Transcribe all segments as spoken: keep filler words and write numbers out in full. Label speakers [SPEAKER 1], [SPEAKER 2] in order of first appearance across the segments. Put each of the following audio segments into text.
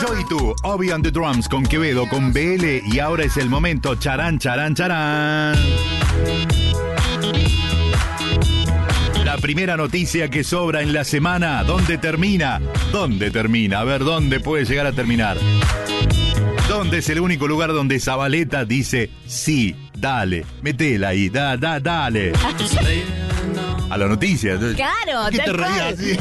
[SPEAKER 1] Yo y tú, Obi on the Drums con Quevedo, con B L, y ahora es el momento, charán, charán, charán. La primera noticia que sobra en la semana. ¿Dónde termina? ¿Dónde termina? A ver, ¿dónde puede llegar a terminar? ¿Dónde es el único lugar donde Zabaleta dice sí, dale, metela ahí, da, da, dale? A la noticia.
[SPEAKER 2] Claro,
[SPEAKER 1] ¿Qué te reías así?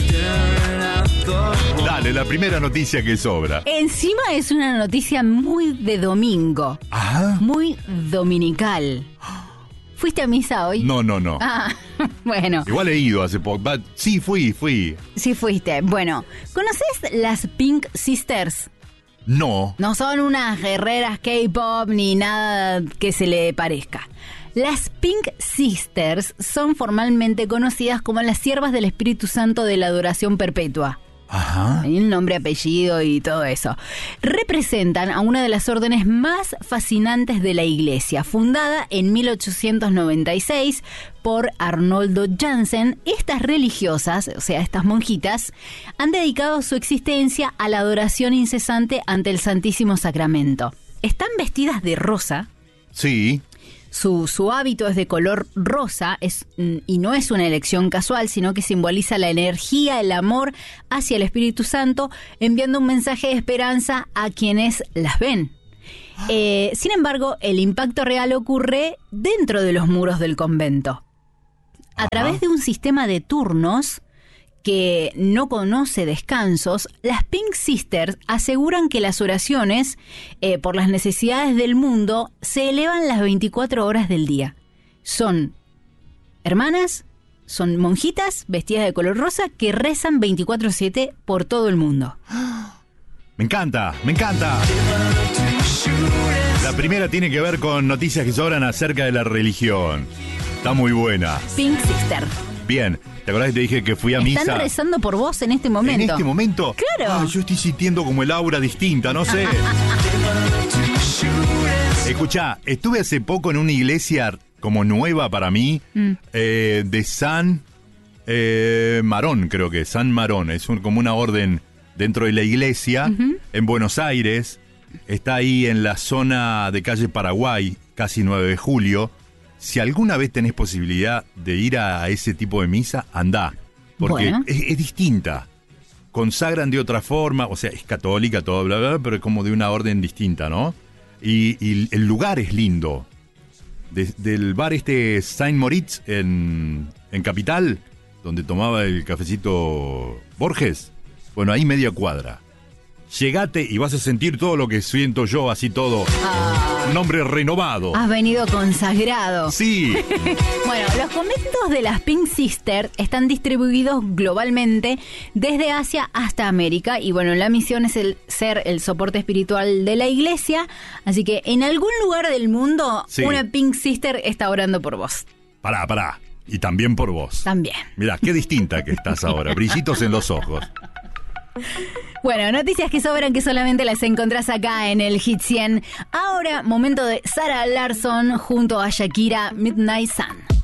[SPEAKER 1] Dale, la primera noticia que sobra.
[SPEAKER 2] Encima es una noticia muy de domingo.
[SPEAKER 1] Ajá.
[SPEAKER 2] Muy dominical. ¿Fuiste a misa hoy?
[SPEAKER 1] No, no, no.
[SPEAKER 2] Ah, bueno.
[SPEAKER 1] Igual he ido hace poco. Sí, fui, fui.
[SPEAKER 2] Sí fuiste. Bueno, ¿conoces las Pink Sisters?
[SPEAKER 1] No.
[SPEAKER 2] No son unas guerreras K-pop ni nada que se le parezca. Las Pink Sisters son formalmente conocidas como las siervas del Espíritu Santo de la Adoración Perpetua.
[SPEAKER 1] Ajá.
[SPEAKER 2] Hay un nombre, apellido y todo eso. Representan a una de las órdenes más fascinantes de la Iglesia, fundada en mil ochocientos noventa y seis por Arnoldo Jansen. Estas religiosas, o sea, estas monjitas, han dedicado su existencia a la adoración incesante ante el Santísimo Sacramento. Están vestidas de rosa.
[SPEAKER 1] Sí.
[SPEAKER 2] Su, su hábito es de color rosa es, y no es una elección casual, sino que simboliza la energía, el amor hacia el Espíritu Santo, enviando un mensaje de esperanza a quienes las ven. Eh, sin embargo, el impacto real ocurre dentro de los muros del convento. A
[SPEAKER 1] Ajá.
[SPEAKER 2] través de un sistema de turnos que no conoce descansos, las Pink Sisters aseguran que las oraciones eh, por las necesidades del mundo se elevan las veinticuatro horas del día. Son hermanas, son monjitas vestidas de color rosa que rezan veinticuatro siete por todo el mundo.
[SPEAKER 1] Me encanta, me encanta. La primera tiene que ver con noticias que sobran acerca de la religión. Está muy buena.
[SPEAKER 2] Pink Sister.
[SPEAKER 1] Bien, ¿te acordás que te dije que fui a misa?
[SPEAKER 2] Están rezando por vos en este momento.
[SPEAKER 1] ¿En este momento?
[SPEAKER 2] Claro.
[SPEAKER 1] Ah, yo estoy sintiendo como el aura distinta, no sé. Escuchá, estuve hace poco en una iglesia como nueva para mí, mm. eh, de San eh, Marón, creo que, San Marón. Es un, como una orden dentro de la iglesia, uh-huh. en Buenos Aires. Está ahí en la zona de calle Paraguay, casi nueve de julio. Si alguna vez tenés posibilidad de ir a ese tipo de misa, andá. Porque
[SPEAKER 2] bueno.
[SPEAKER 1] es, es distinta. Consagran de otra forma, o sea, es católica, todo, bla, bla, bla, pero es como de una orden distinta, ¿no? Y, y el lugar es lindo. De, del bar este Saint Moritz en, en Capital, donde tomaba el cafecito Borges, bueno, ahí media cuadra. Llegate y vas a sentir todo lo que siento yo, así todo. Ah, un hombre renovado.
[SPEAKER 2] Has venido consagrado.
[SPEAKER 1] Sí.
[SPEAKER 2] Bueno, los conventos de las Pink Sisters están distribuidos globalmente desde Asia hasta América. Y bueno, la misión es el ser el soporte espiritual de la iglesia. Así que en algún lugar del mundo, sí. una Pink Sister está orando por vos.
[SPEAKER 1] Pará, pará. Y también por vos.
[SPEAKER 2] También.
[SPEAKER 1] Mirá, qué distinta que estás ahora. Brillitos en los ojos.
[SPEAKER 2] Bueno, noticias que sobran que solamente las encontrás acá en el Hit cien. Ahora, momento de Sarah Larsson junto a Shakira, Midnight Sun.